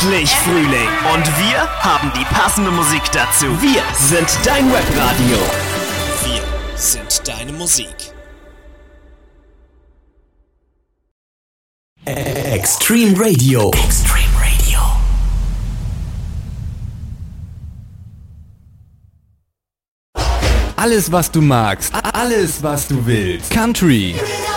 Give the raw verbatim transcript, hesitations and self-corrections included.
endlich Frühling und wir haben die passende Musik dazu. Wir sind dein Webradio. Wir sind deine Musik. Extreme Radio. Extreme Radio. Alles, was du magst. Alles, was du willst. Country,